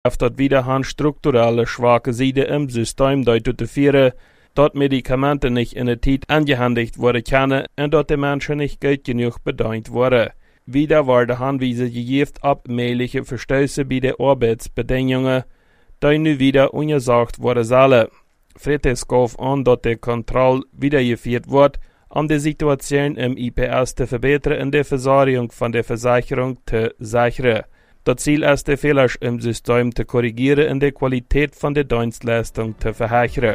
dat wiederhand strukturelle schwache Seite im System te vieren, dat Medikamente nicht in der Zeit angehandigt worden können und dat de Menschen nicht gut genug bedient worden. Wieder worden Hinweise gegeben ab mögliche Verstöße bei den Arbeitsbedingungen, die nu wieder untersucht worden sollen. Freitags gab an, dass die Kontrolle wiedergeführt wird, um die Situation im IPS zu verbessern und die Versorgung von der Versicherung zu sichern. Das Ziel ist, die Fehler im System zu korrigieren und die Qualität von der Dienstleistung zu verhören.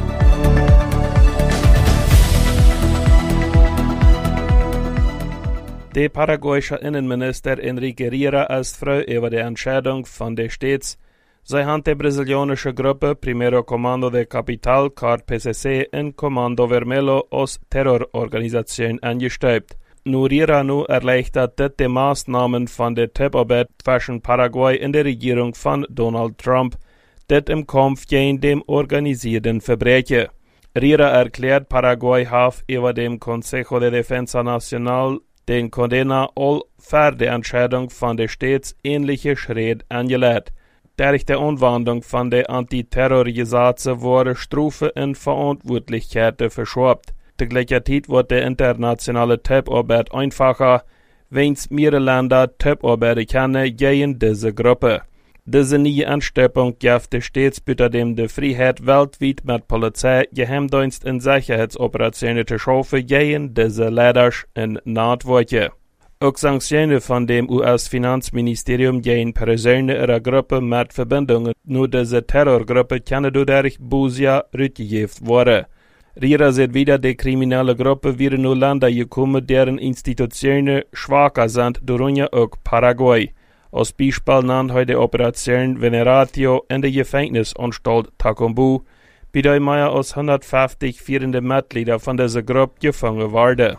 Der paraguayische Innenminister Enrique Riera ist froh über die Entscheidung von der Staats, sei hand der brasilianische Gruppe Primero Comando de Capital, CAR-PCC, in Comando Vermelho als Terrororganisation angestuft. Nur Riera nu erleichtert die Maßnahmen von der Zusammenarbeit zwischen Paraguay und der Regierung von Donald Trump, das im Kampf gegen dem organisierten Verbrechen. Riera erklärt, Paraguay hat über dem Consejo de Defensa Nacional den Condena all für die Entscheidung von der Staats ähnliche Schritt angelegt. Durch die Anwendung von der Antiterrorgesetze wurde Strafe und Verantwortlichkeiten verschoben. Gleichzeitig wird die internationale Zusammenarbeit einfacher, wenn mehrere Länder zusammenarbeiten können gegen diese Gruppe. Diese neue Anstrebung gibt der Staats außerdem die Freiheit, weltweit mit Polizei, Geheimdienst und Sicherheitsoperationen zu schaffen gegen diese Leiter in Nordwoche. Auch Sanktionen von dem US-Finanzministerium gegen Personen ihrer Gruppe mit Verbindungen nur diese Terrorgruppe können durch Busia rückgegeben werden. Riera sieht wieder, die kriminelle Gruppe wäre nur Länder gekommen, deren Institutionen schwacher sind, darunter auch Paraguay. Als Beispiel nennt heute die Operation Veneratio in der Gefängnisanstalt Tacumbu, bei der mehr als 150 führende Mitglieder von dieser Gruppe gefangen werden.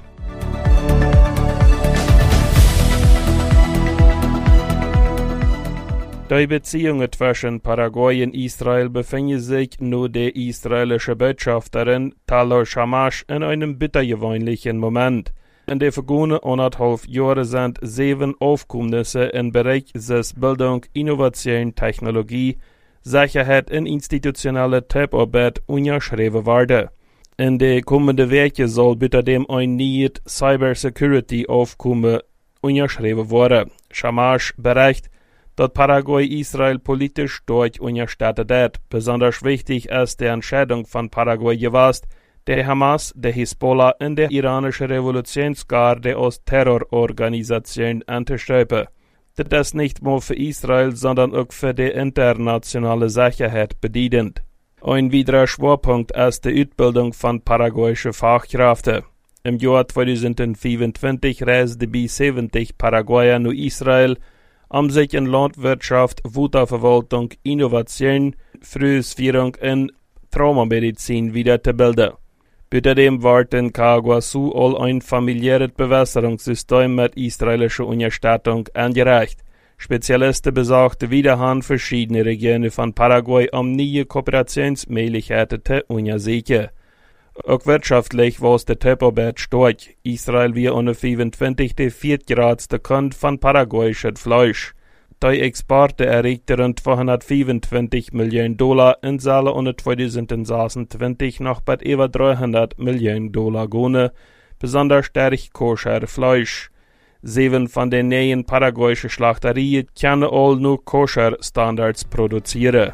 Die Beziehungen zwischen Paraguay und Israel befinden sich nur der israelische Botschafterin Talo Shamash in einem bittergewöhnlichen Moment. In den vergangenen 1,5 Jahren sind 7 Aufkommnisse im Bereich des Bildung, Innovation, Technologie, Sicherheit und institutionelle Zusammenarbeit unterschrieben worden. In den kommenden Wochen soll außerdem ein neues Cybersecurity-Aufkommen unterschrieben werden. Shamash berichtet, dass Paraguay Israel politisch stark unterstützt hat. Besonders wichtig ist die Entscheidung von Paraguay gewesen, der Hamas, der Hisbollah und der iranische Revolutionsgarde als Terrororganisation anzustreifen. Das ist nicht nur für Israel, sondern auch für die internationale Sicherheit bedeutend. Ein weiterer Schwerpunkt ist die Ausbildung von paraguayischen Fachkräften. Im Jahr 2025 reisten bis 70 Paraguayer nach Israel, um sich in Landwirtschaft, Wasserverwaltung, Innovation, Frühführung und Traumamedizin weiterzubilden. Außerdem wird in Caguasu all ein familiäres Bewässerungssystem mit israelischer Unterstützung angereicht. Spezialisten besuchten wiederhand verschiedene Regionen von Paraguay, um neue Kooperationsmöglichkeiten zu untersuchen. Auch wirtschaftlich war die Zusammenarbeit stark. Israel war unter 25 der viertgrößte Kunde von paraguayischem Fleisch. Die Exporte erreichten rund $225 Millionen in Saale unter 2026 noch bei über $300 Millionen gehen, besonders stark koscher Fleisch. 7 von den neuen paraguayischen Schlachterien können all nur koscher Standards produzieren.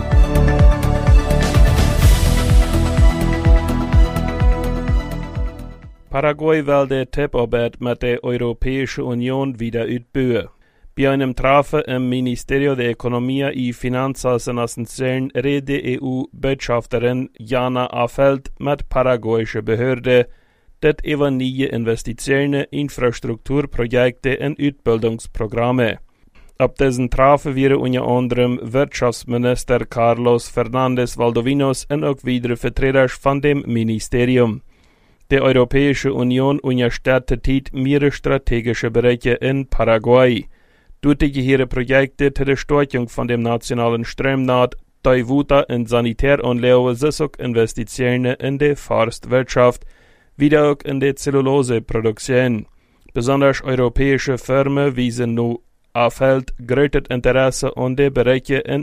Paraguay will die Zusammenarbeit mit der Europäischen Union wieder ausbauen. Bei einem Treffen im Ministerio de Economia y Finanzas en Asunción redet die EU-Botschafterin Jana Afeld mit paraguayischer Behörde, das über neue Investitionen, Infrastrukturprojekte und Ausbildungsprogramme. Ab diesen Treffen wäre unter anderem Wirtschaftsminister Carlos Fernández Valdovinos und auch weitere Vertreter von dem Ministerium. Die Europäische Union unterstützt mehrere strategische Bereiche in Paraguay. Durch ihre Projekte zur Stärkung von dem nationalen Stromnetz, die Wasser- und Sanitäranlagen, sind auch Investitionen in die Forstwirtschaft, wie auch in die Zelluloseproduktion. Besonders europäische Firmen weisen nun fällt grötet Interesse an de Bereiche in